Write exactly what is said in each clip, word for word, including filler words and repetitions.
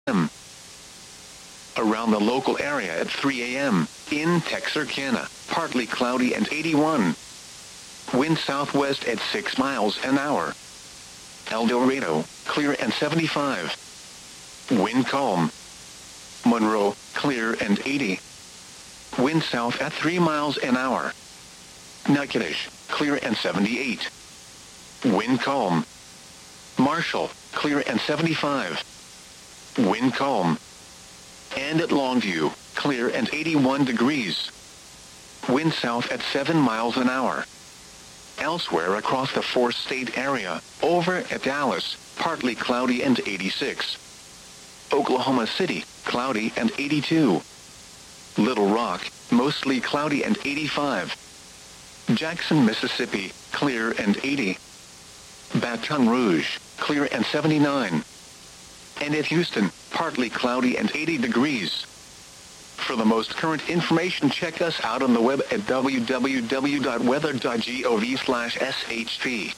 m Around the local area at three a m In Texarkana, partly cloudy and eighty-one. Wind southwest at six miles an hour. El Dorado, clear and seventy-five. Wind calm. Monroe, clear and eighty. Wind south at three miles an hour. Natchitoches, clear and seventy-eight. Wind calm. Marshall, clear and seventy-five. Wind calm. And at Longview, clear and eighty-one degrees. Wind south at seven miles an hour. Elsewhere across the four-state area, over at Dallas, partly cloudy and eighty-six. Oklahoma City, cloudy and eighty-two. Little Rock, mostly cloudy and eighty-five. Jackson, Mississippi, clear and eighty. Baton Rouge, clear and seventy-nine. And at Houston, partly cloudy and eighty degrees. For the most current information, check us out on the web at w w w dot weather dot gov slash s h p.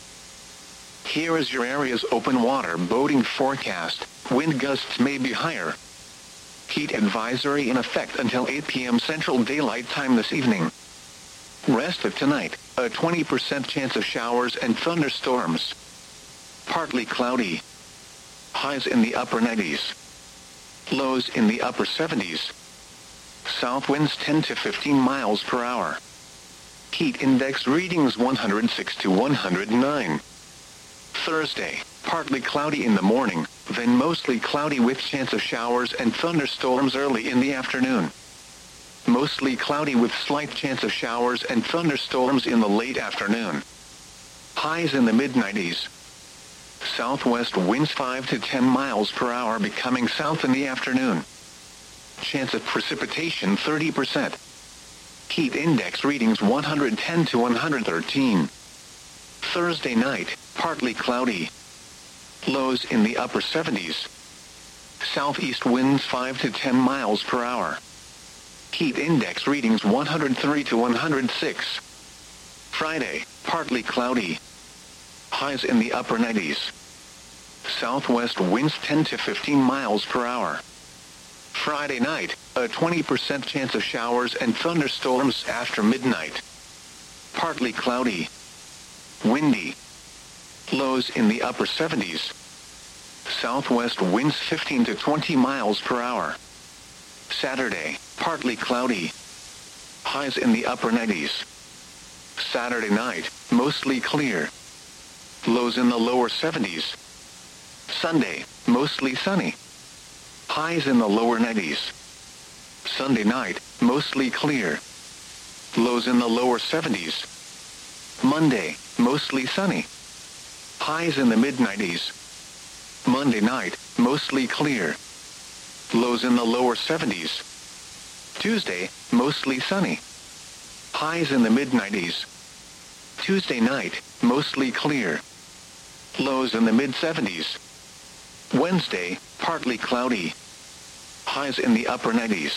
Here is your area's open water boating forecast. Wind gusts may be higher. Heat advisory in effect until eight p m Central Daylight Time this evening. Rest of tonight, a twenty percent chance of showers and thunderstorms. Partly cloudy. Highs in the upper nineties. Lows in the upper seventies. South winds ten to fifteen miles per hour. Heat index readings one hundred six to one hundred nine. Thursday, partly cloudy in the morning, then mostly cloudy with chance of showers and thunderstorms early in the afternoon. Mostly cloudy with slight chance of showers and thunderstorms in the late afternoon. Highs in the mid nineties. Southwest winds five to ten miles per hour becoming south in the afternoon. Chance of precipitation thirty percent. Heat index readings one hundred ten to one hundred thirteen. Thursday night, partly cloudy. Lows in the upper seventies. Southeast winds five to ten miles per hour. Heat index readings one hundred three to one hundred six. Friday, partly cloudy. Highs in the upper nineties. Southwest winds ten to fifteen miles per hour. Friday night, a twenty percent chance of showers and thunderstorms after midnight. Partly cloudy. Windy. Lows in the upper seventies. Southwest winds fifteen to twenty miles per hour. Saturday, partly cloudy. Highs in the upper nineties. Saturday night, mostly clear. Lows in the lower seventies. Sunday, mostly sunny. Highs in the lower nineties. Sunday night, mostly clear. Lows in the lower seventies. Monday, mostly sunny. Highs in the mid nineties. Monday night, mostly clear. Lows in the lower seventies. Tuesday, mostly sunny. Highs in the mid nineties. Tuesday night, mostly clear. Lows in the mid seventies. Wednesday, partly cloudy. Highs in the upper nineties.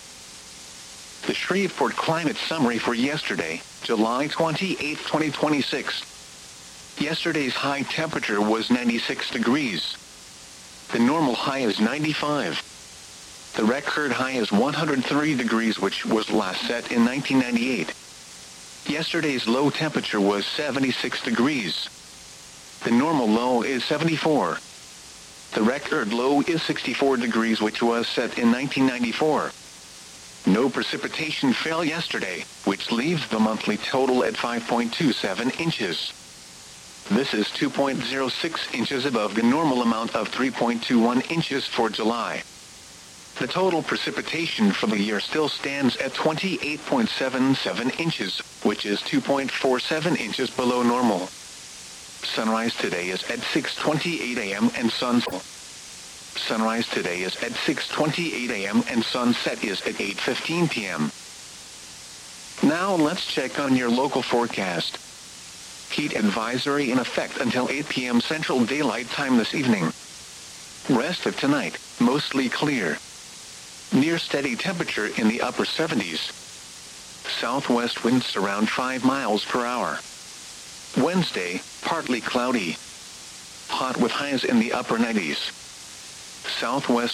The Shreveport Climate Summary for yesterday, July twenty-eighth, twenty twenty-six. Yesterday's high temperature was ninety-six degrees. The normal high is ninety-five. The record high is one hundred three degrees, which was last set in nineteen ninety-eight. Yesterday's low temperature was seventy-six degrees. The normal low is seventy-four. The record low is sixty-four degrees, which was set in nineteen ninety-four. No precipitation fell yesterday, which leaves the monthly total at five point two seven inches. This is two point zero six inches above the normal amount of three point two one inches for July. The total precipitation for the year still stands at twenty-eight point seven seven inches, which is two point four seven inches below normal. Sunrise today is at six twenty-eight a m and sunset. Sunrise today is at six twenty-eight a m and sunset is at eight fifteen p m Now let's check on your local forecast. Heat advisory in effect until eight p m Central Daylight Time this evening. Rest of tonight, mostly clear. Near steady temperature in the upper seventies. Southwest winds around five miles per hour. Wednesday, partly cloudy. Hot with highs in the upper nineties. Southwest